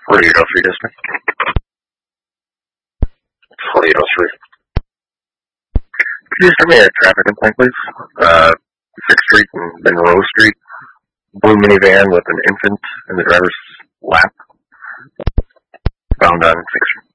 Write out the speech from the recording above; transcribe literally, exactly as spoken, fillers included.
forty-eight oh three district. forty-eight oh three. Could you send me a traffic complaint, please? Uh, sixth Street and Monroe Street. Blue minivan with an infant in the driver's lap. Found on sixth Street.